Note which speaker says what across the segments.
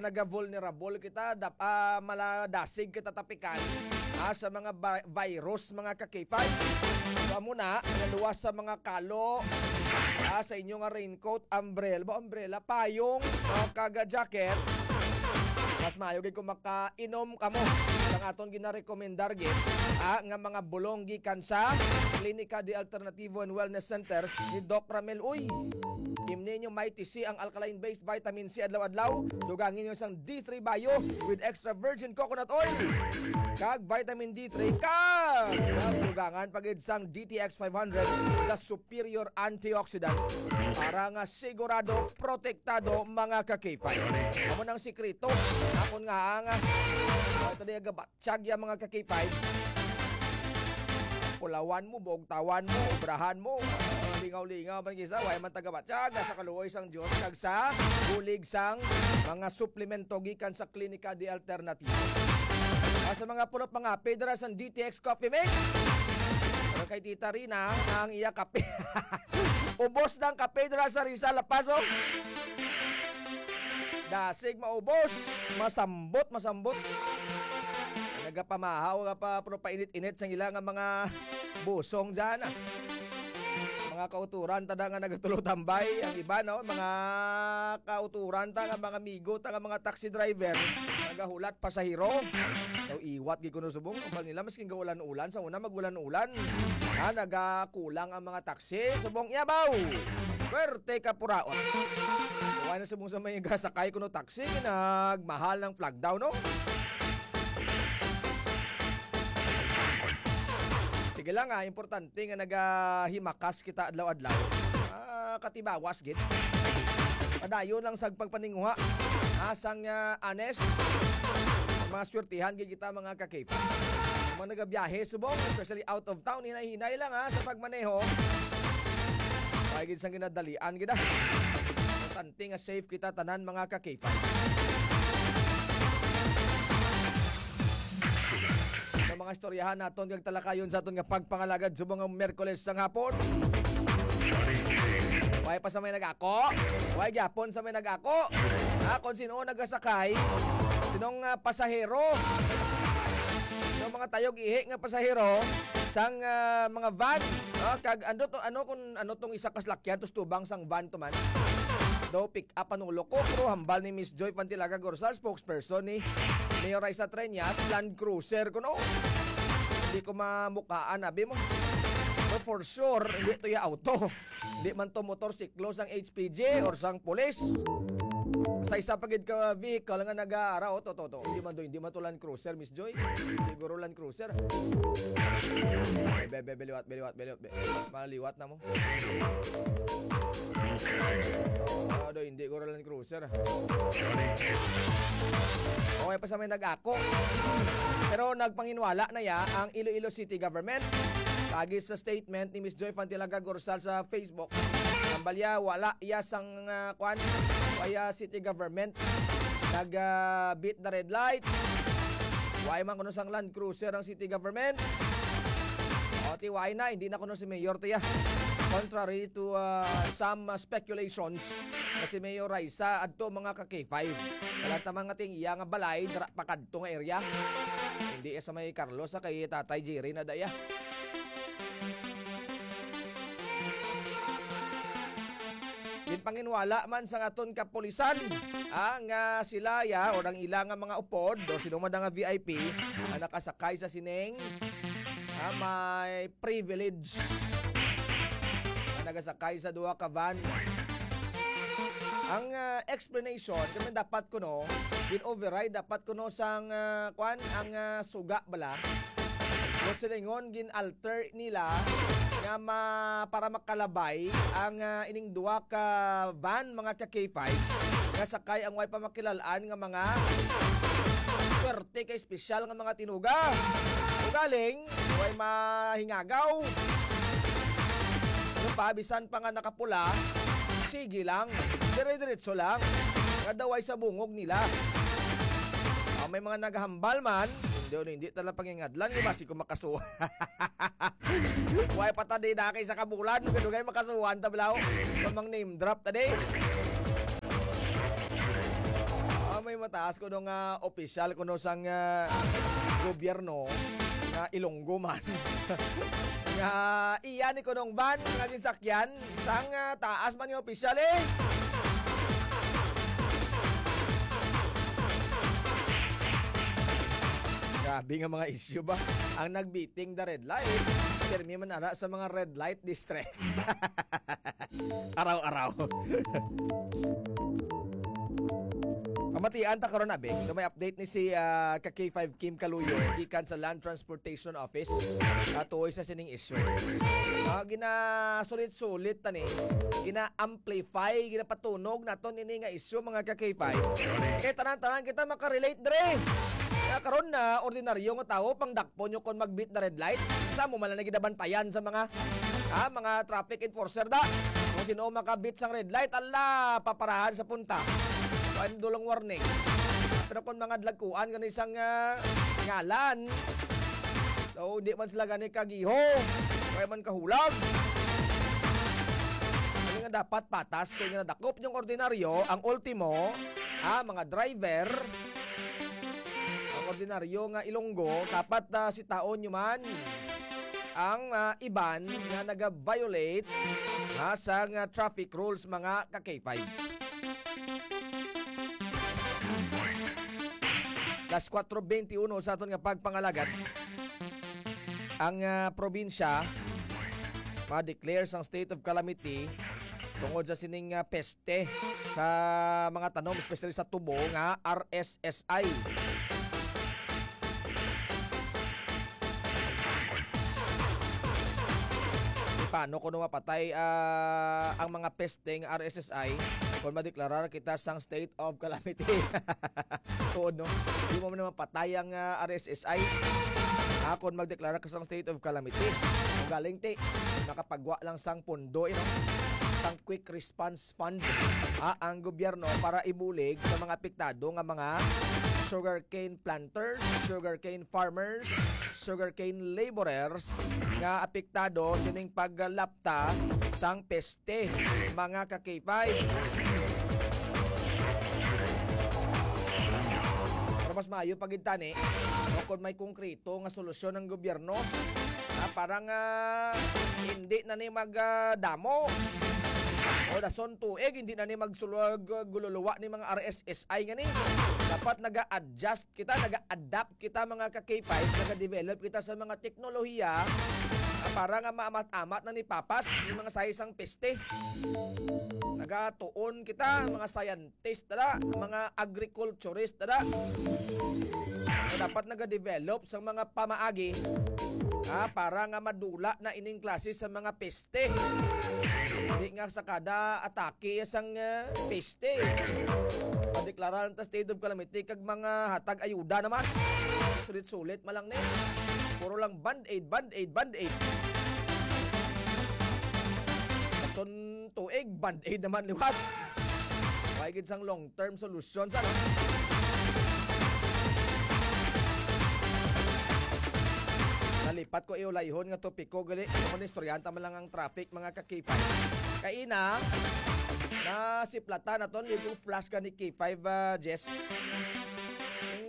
Speaker 1: naga-vulnerable kita, maladasig kita tapikan sa mga virus, mga kakipay. So muna, naluwas sa mga kalo, sa inyong raincoat, umbrella, payong, kaga-jacket. Mas maayo kung makainom kamo ang aton ginarekomendar gid nga mga bulong gikan sa Klinika de Alternativo and Wellness Center ni Doc Ramel. Uy, imni nyo may TC ang alkaline-based vitamin C adlaw-adlaw. Dugangin nyo isang D3 Bio with extra virgin coconut oil. Kag vitamin D3 kag dugangan pagid sang DTX 500 the superior antioxidant para nga sigurado protektado mga kakipay. Amo nang sikreto akon nga ito diya gabatsyag ya mga kakipay. Pulawan mo, bugtawan mo, obrahan mo, lingaw-lingaw man gisa, way man tagabatsyag sa kaluoy sang Dios kag sa bulig sang mga suplemento gikan sa Klinika de Alternativo. Sa mga pulot mga pedra sang DTX Coffee Mix. Pero kay Tita Rina ang iya kape. Ubos ng kape dira sa Rizal Paso. Dasig maubos, masambot. Nagapamahaw nga pa pero painit-init sang ilang mga busong dyan. Mga kauturan tada nga nagatulotambay ang iba no, mga kauturan ta nga mga migo ta nga mga taxi driver nagahulat pasahero. So iwat gi kuno subong kapag nila masking gaulan-ulan sa una magulan-ulan. Nagakulang ang mga taxi subong yabaw. Pwerte ka puraot. Wala na subong sa may gasakay kuno taxi nagmahal ng flag down no. Sige lang importante nga nagahimakas kita adlaw-adlaw. Katibawas gid. Padayon lang sa pagpaninguha. Asang honest. Mga swertihan gid kita mga kakipa. Mga nagabiyahe subong, especially out of town, hinay-hinay lang sa pagmaneho. Ay gid sang ginadalian gid. Importante nga safe kita tanan mga kakipa. Mga istoryahan naton kag talakayon sa aton nga pagpangalagad subong nga Miyerkules sang hapon. Way pa sa may nag-ako. Way gyapon sa may nag-ako. Kung sino nagasakay, sinong pasahero. Yung mga tayog ihi nga pasahero sang mga van. Kag ano tong isa ka salakyan tus tubang sang van to man. Do pick up anulo ko pero hambal ni Miss Joy Fantilaga Gorsal, spokesperson ni Mayor Raisa Treñas, Land Cruiser ko no. Hindi ko mamukaan abi mo. So for sure, hindi to ya auto. Hindi man to motorsiklo sang HPG or sang pulis. Sa isa pagid ka vehicle nga nag-aaraw to. Hindi man to Land Cruiser, Miss Joy. Siguro Land Cruiser. Beliwat. Maliwat na mo. Hindi ko Land Cruiser. Okay pa sa may nag-ako. Pero nagpanginwala na ya ang Iloilo City Government. Lagi sa statement ni Miss Joy Fantilaga Gorsal sa Facebook. Ang balya wala iya sang kaya City Government nag-beat the red light. Why man kuno sang Land Cruiser ang City Government. Why na hindi na kuno si Mayor tiya. Contrary to some speculations na si Mayor Raisa adto mga ka-K5. Kalat naman nga ting iya nga balay dara pa kadto nga area. Hindi sa may Carlos sa kay Tatay Jerry na daya. Din panginwala man sa aton kapulisan ang sila o ang ilang mga upod o sino man nga VIP ang nakasakay sa sineng may privilege nagasakay sa duha ka van. Ang explanation kung dapat ko no, din override dapat ko no sang ang suga bala. But silingon gin alter nila nga para makalabay ang ining duha ka van mga ka K5 nga sakay ang way pa makilalaan nga mga swerte kay espesyal nga mga tinuga. Ugaling way mahingagaw. Pabisan pa nga nakapula, sige lang, dire-diretso lang, kadaway sa bungog nila. May mga naghambal man, hindi talaga pangingadlan, yung basi ko makasuha. Huwag patadi na kay sa kabulan, kadugay makasuhan, tablaw, pamang name drop tadi. May taas ko nung opisyal ko nung sang gobyerno nga Ilonggo man. Nga iyan ko nung van nga ginsakyan sang taas man yung opisyal eh. Grabe nga mga issue ba ang nagbeating the red light. Pirmi man ara sa mga red light district. Araw-araw. Pamatian ta karon abe. Ito may update ni si ka-K5 Kim Kaluyo gikan sa Land Transportation Office. Tuoy sa sining issue. Gina-sulit-sulit tani. Gina-amplify, ginapatunog naton ini nga issue mga ka-K5. Kaya tanan-tanan kita makarelate dre. Kaya karon na ordinaryo nga tao pang dakpo nyo kon mag-beat the red light. Sa mo man na gidabantayan sa mga traffic enforcer da. Kung sino makabit sang red light, ala paparahan sa punta. Kuan dulong warning. Pero kung mga dlagkuan gani isang ngalan, so hindi man sila gani kagiho, kaya man kahulag. Kaya nga dapat patas, kaya nga nadakop yung ordinaryo, ang ultimo, mga driver, ang ordinaryo nga Ilonggo, dapat si taon nyo man, ang iban nga naga-violate sa traffic rules mga ka-K5. Las 4:21 sa aton nga pagpangalagat, ang probinsya ma-declare sang state of calamity tungod sa sining peste sa mga tanom, especially sa tubo nga RSSI. Paano kung mapatay ang mga peste ng RSSI kung madeklarar kita sang state of calamity? Tuod, no? Hindi mo naman patay ang RSSI kung magdeklarar ka sang state of calamity. Kung galing ti, nakapagwa lang sang pondo, sang quick response fund ang gobyerno para ibulig sa mga apektado nga mga sugarcane planters, sugarcane farmers, sugarcane laborers nga apektado sining paglapta sang peste mga ka-K5. Pero mas maayo pagintani kung may konkreto nga solusyon ng gobyerno parang hindi na ni magdamo o dason tuig, hindi na ni magsuluwa ni mga RSSI nga ni. Dapat naga-adjust kita, naga-adapt kita mga ka-K5, naga-develop kita sa mga teknolohiya para nga maamat-amat na ni papas yung mga sayisang peste. Nagatuon kita, mga scientist tada, mga agriculturist tada. Dapat naga-develop sa mga pamaagi para nga madula na ining klase sa mga peste. Hindi nga sa kada atake sang peste. Padeklararan ta state of calamity kag mga hatag ayuda naman. Sulit-sulit malang ni. Puro lang band-aid, band-aid, band-aid. Kason tuig, band-aid naman liwat. Wagid sang long-term solution sa Nalipat ko iulayhon nga topiko gali kung istoryanta man lang ang traffic mga ka-K5. Kaina na si Plata na ton yung flash ka ni K5 Jess. Yung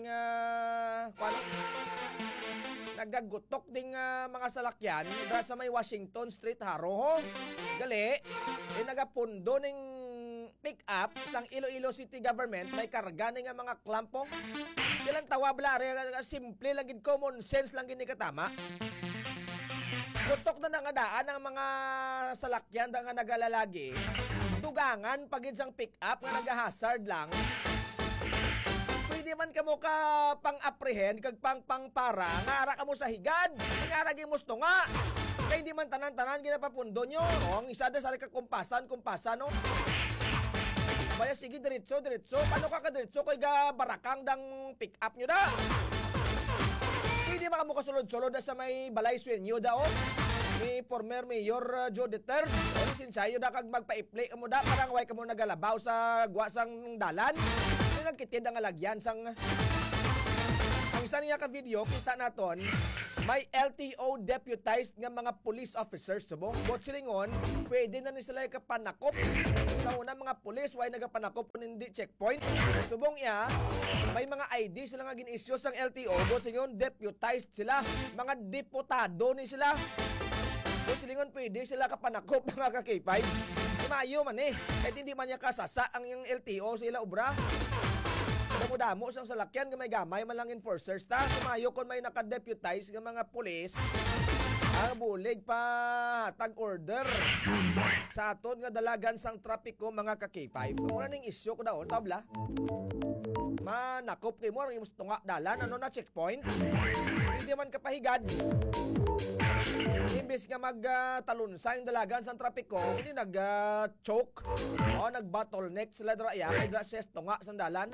Speaker 1: nagagutok ding mga salakyan sa may Washington Street Haro. Gali nagapundo ning pick up sang Iloilo City Government may karga ning mga klampo. Silang tawa blare, simple lang gid, common sense lang gid ni katama. Gutok na nangadaan ang mga salakyan da nga nagalalagi. Tugangan pagid sang pick up nga nagahazard lang. Pwede man kamo ka pang-apprehend kag pang-para nga ara kamo sa higad. Nga ara gi musto nga. Kay hindi man tanan-tanan ginapapundo nyo. O, ang isa da sa kumpasan no. Baya sige diretso. Paano ka diretso kay ga barakang dang pick up nyo da? Pwede maka mo kasulod-sulod sa may balay Sueño da ni former Mayor Joe Duterte. O sinsayo da kag magpa-iplay mo da parang way ka mo nagalabaw sa guwasang dalan. Hindi lang kitid ang alagyan sang ang isa niya ka video kita naton May LTO deputized nga mga police officers subong. Bot silingon, pwede na ni sila kapanakop. Sa una mga police, why nagapanakop kung hindi checkpoint. Subong ya, may mga ID sila nga gin-issue sang LTO. Bot silingon, deputized sila. Mga deputado ni sila. Bot silingon, pwede sila kapanakop mga ka-K5. Mayo man kahit hindi man niya kasasa ang yung LTO sa ila obra. Damo-damo sang salakyan gamay-gamay man lang enforcers ta. Mayo kon may naka-deputize nga mga pulis ang bulig pa tag order sa aton nga dalagan sang trapiko mga ka-K5. Muna ning issue ko daw tabla. Manakop kay mo ang imong tunga dalan ano na checkpoint. Hindi man kapahigad. Imbis nga magtalunsa yung dalagan sa trapiko, hindi nag-choke o nag-bottleneck sila dra iya kay dra ses tunga sa dalan.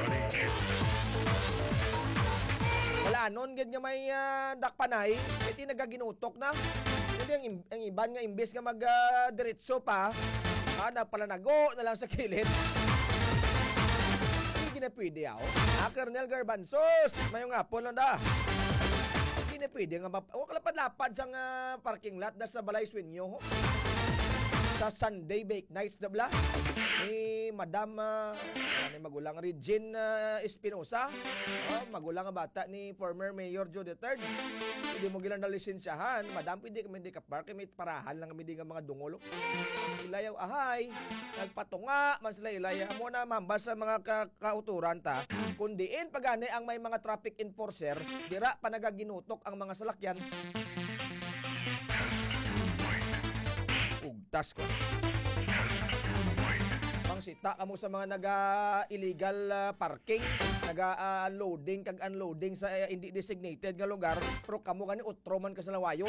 Speaker 1: Wala nun gid nga may dakpanay, iti nagaginutok na. Hindi ang iban nga imbis nga mag-diretso pa, napalanago na lang sa kilid. Hindi na pwede ako. Colonel Garbanzos, mayong hapon lang da. Hindi pwede nga lapad-lapad sa parking lot na sa Balay Sueño sa Sunday Bake Nights na bla ni Madam magulang Regine Espinosa, magulang nga bata ni former Mayor Joe III. Hindi mo gilang na lisensyahan, Madam, pwede kami di ka-park, may parahan lang kami di nga mga dungolo. Ilayaw ahay, nagpatunga man sila ilaya mo na mambas sa mga kauturan ta. Kundiin pagani ang may mga traffic enforcer, dira pa nagaginutok ang mga salakyan. Ugtas ko. Pangsita kamo sa mga illegal parking, loading kag unloading sa hindi designated nga lugar, pero kamo gani utro man ka sa lawayon.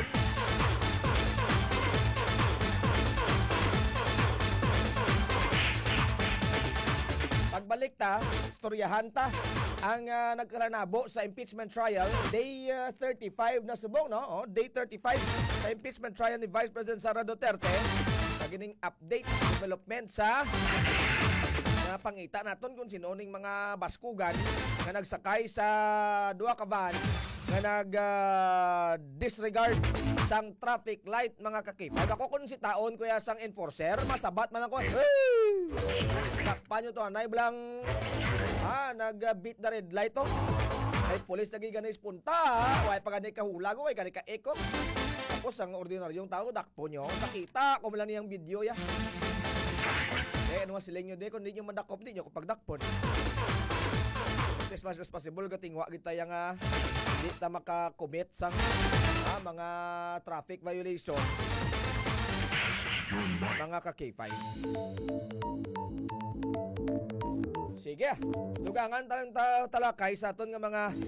Speaker 1: Pagbalik ta, istoryahan ta ang nagkaranabo sa impeachment trial, day 35 na subong, no? Day 35 sa impeachment trial ni Vice President Sara Duterte. Nagining update, development sa pangita naton kung sino ning mga baskugan na nagsakay sa duha ka van na disregard sang traffic light mga ka-K5. Ako kung si taon kuya sang enforcer, masabat man ako. Takpan nyo to, anay blang nag-beat the red light to. Ay polis nagiganis punta, way pa ganay kahulag, way ganay ka-eco. Tapos ang ordinaryong tao, dakpo nyo, nakita ko lang niyang video ya. Ano nga siling nyo de, kung di nyo mandakop, di nyo kapag dakpon. As much as possible, katingwa kita yung di ta makakommit sang mga traffic violation. Mga ka-K5. Sige, dugangan talang talakay sa aton nga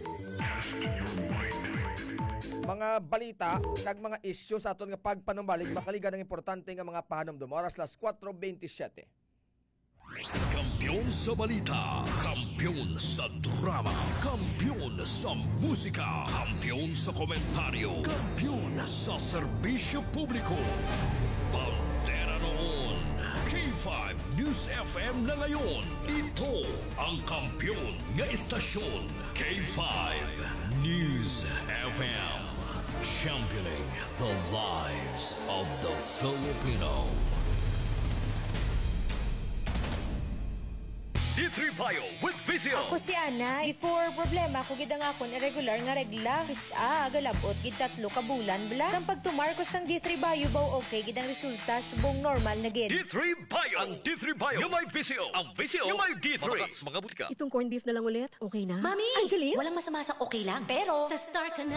Speaker 1: mga balita kag mga issue sa aton nga pagpanumbalik makaligan ng importante nga mga pahanumdum. Oras las 4:27.
Speaker 2: Kampiyon sa balita, kampiyon sa drama, kampiyon sa musika, kampiyon sa komentaryo, kampiyon sa serbisyo publiko. Pantera noon, K5 News FM na ngayon. Ito ang kampiyon nga istasyon, K5 News FM. Championing the lives of the Filipino. D3 Bio with Vizio.
Speaker 3: Ako si Ana. Before problema ko gid ang akon irregular nga regla. Isa galabot gid 3 ka bulan bla. Sang pagtumar ko sang D3 Bio baw okay gid ang resulta subong normal na gid.
Speaker 2: D3 Bio. Ang D3 Bio. Yung may Vizio. Ang Vizio. Yung may D3. Mga butika.
Speaker 4: Itong corned beef na lang ulit. Okay na?
Speaker 5: Mami!
Speaker 4: Angeline?
Speaker 5: Walang masama sa okay lang. Pero, sa Star ka na.